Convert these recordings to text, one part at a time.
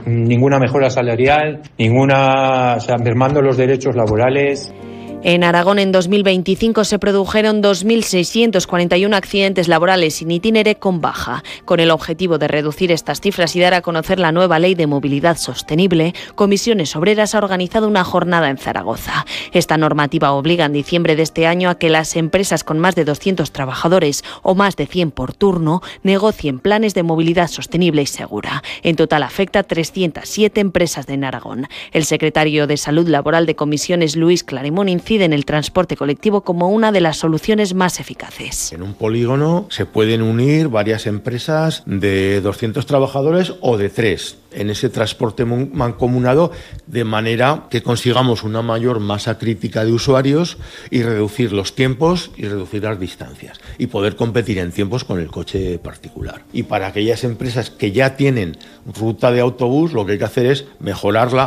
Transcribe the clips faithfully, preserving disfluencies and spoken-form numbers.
ninguna mejora salarial, ninguna, o sea, mermando los derechos laborales. En Aragón, en dos mil veinticinco, se produjeron dos mil seiscientos cuarenta y uno accidentes laborales in itinere con baja. Con el objetivo de reducir estas cifras y dar a conocer la nueva Ley de Movilidad Sostenible, Comisiones Obreras ha organizado una jornada en Zaragoza. Esta normativa obliga en diciembre de este año a que las empresas con más de doscientos trabajadores o más de cien por turno negocien planes de movilidad sostenible y segura. En total afecta a trescientas siete empresas de Aragón. El secretario de Salud Laboral de Comisiones, Luis Clarimón, incide en el transporte colectivo como una de las soluciones más eficaces. En un polígono se pueden unir varias empresas de doscientos trabajadores o de tres en ese transporte mancomunado, de manera que consigamos una mayor masa crítica de usuarios y reducir los tiempos y reducir las distancias y poder competir en tiempos con el coche particular. Y para aquellas empresas que ya tienen ruta de autobús, lo que hay que hacer es mejorarla.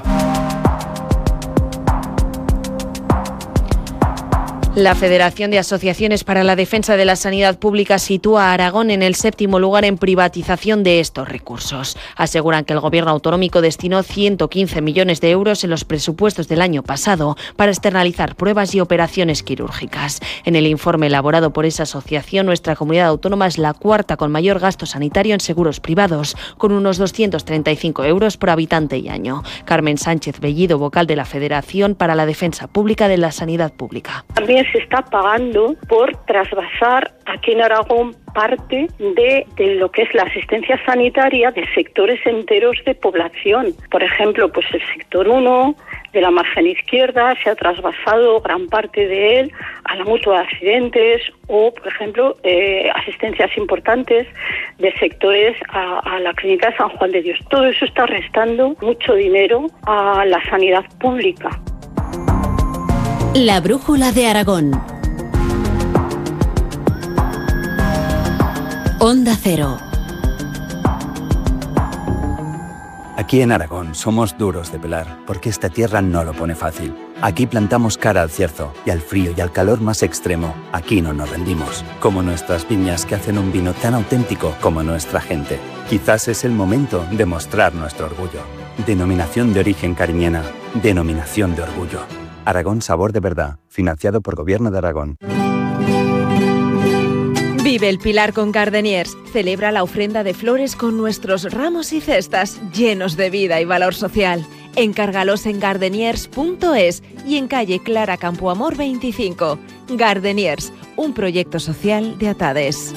La Federación de Asociaciones para la Defensa de la Sanidad Pública sitúa a Aragón en el séptimo lugar en privatización de estos recursos. Aseguran que el Gobierno autonómico destinó ciento quince millones de euros en los presupuestos del año pasado para externalizar pruebas y operaciones quirúrgicas. En el informe elaborado por esa asociación, nuestra comunidad autónoma es la cuarta con mayor gasto sanitario en seguros privados, con unos doscientos treinta y cinco euros por habitante y año. Carmen Sánchez Bellido, vocal de la Federación para la Defensa Pública de la Sanidad Pública. También se está pagando por trasvasar aquí en Aragón parte de, de lo que es la asistencia sanitaria de sectores enteros de población. Por ejemplo, pues el sector uno de la margen izquierda se ha trasvasado gran parte de él a la mutua de accidentes o, por ejemplo, eh, asistencias importantes de sectores a, a la clínica de San Juan de Dios. Todo eso está restando mucho dinero a la sanidad pública. La brújula de Aragón. Onda Cero. Aquí en Aragón somos duros de pelar, porque esta tierra no lo pone fácil. Aquí plantamos cara al cierzo y al frío y al calor más extremo. Aquí no nos rendimos. Como nuestras viñas que hacen un vino tan auténtico como nuestra gente. Quizás es el momento de mostrar nuestro orgullo. Denominación de origen cariñena. Denominación de orgullo. Aragón Sabor de Verdad, financiado por Gobierno de Aragón. Vive el Pilar con Gardeniers. Celebra la ofrenda de flores con nuestros ramos y cestas llenos de vida y valor social. Encárgalos en gardeniers punto es y en calle Clara Campoamor veinticinco. Gardeniers, un proyecto social de Atades.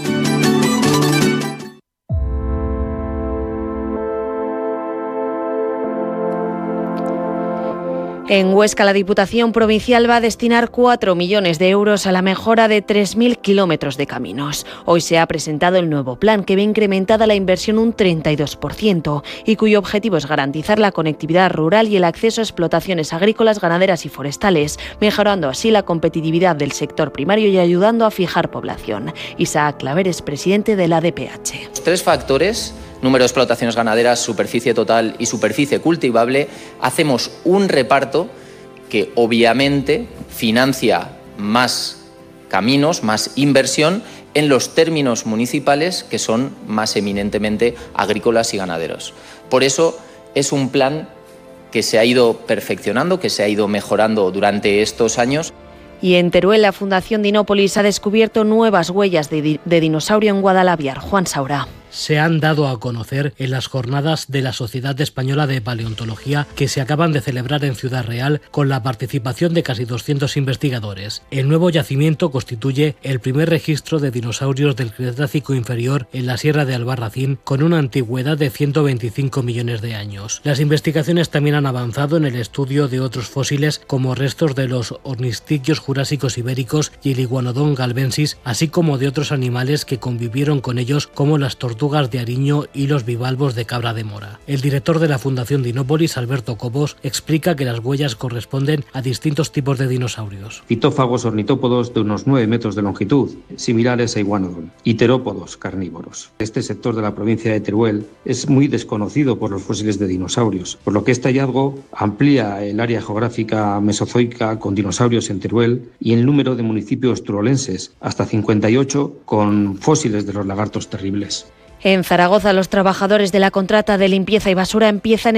En Huesca, la Diputación Provincial va a destinar cuatro millones de euros a la mejora de tres mil kilómetros de caminos. Hoy se ha presentado el nuevo plan, que ve incrementada la inversión un treinta y dos por ciento y cuyo objetivo es garantizar la conectividad rural y el acceso a explotaciones agrícolas, ganaderas y forestales, mejorando así la competitividad del sector primario y ayudando a fijar población. Isaac Claveres, presidente de la D P H. Tres factores: número de explotaciones ganaderas, superficie total y superficie cultivable. Hacemos un reparto que obviamente financia más caminos, más inversión en los términos municipales, que son más eminentemente agrícolas y ganaderos. Por eso es un plan que se ha ido perfeccionando, que se ha ido mejorando durante estos años. Y en Teruel, la Fundación Dinópolis ha descubierto nuevas huellas de, di- de dinosaurio en Guadalaviar. Juan Saura. Se han dado a conocer en las jornadas de la Sociedad Española de Paleontología que se acaban de celebrar en Ciudad Real con la participación de casi doscientos investigadores. El nuevo yacimiento constituye el primer registro de dinosaurios del Cretácico inferior en la Sierra de Albarracín, con una antigüedad de ciento veinticinco millones de años. Las investigaciones también han avanzado en el estudio de otros fósiles como restos de los ornistiquios jurásicos ibéricos y el Iguanodon galvensis, así como de otros animales que convivieron con ellos como las tortugas tortugas de Ariño y los bivalvos de Cabra de Mora. El director de la Fundación Dinópolis, Alberto Cobos, explica que las huellas corresponden a distintos tipos de dinosaurios. Fitófagos ornitópodos de unos nueve metros de longitud, similares a Iguanodon, y terópodos carnívoros. Este sector de la provincia de Teruel es muy desconocido por los fósiles de dinosaurios, por lo que este hallazgo amplía el área geográfica mesozoica con dinosaurios en Teruel y el número de municipios turolenses, hasta cincuenta y ocho, con fósiles de los lagartos terribles. En Zaragoza, los trabajadores de la contrata de limpieza y basura empiezan